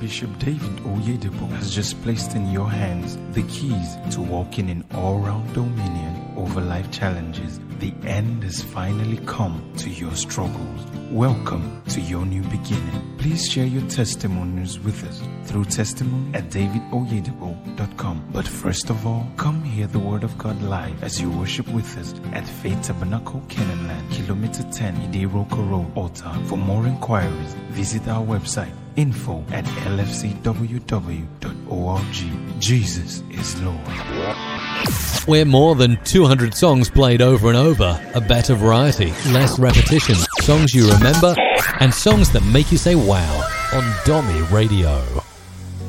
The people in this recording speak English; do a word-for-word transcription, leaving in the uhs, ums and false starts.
Bishop David Oyedepo has just placed in your hands the keys to walking in all-round dominion over life challenges. The end has finally come to your struggles. Welcome to your new beginning. Please share your testimonies with us through testimony at david oyedepo dot com. But first of all, come hear the word of God live as you worship with us at Faith Tabernacle, Canaan Land, Kilometer ten, Idiroka Road, Alta. For more inquiries, visit our website, info at l f c w w dot org. Jesus is Lord. We're more than two hundred songs played over and over, a better variety, less repetition, songs you remember, and songs that make you say wow on Domi Radio.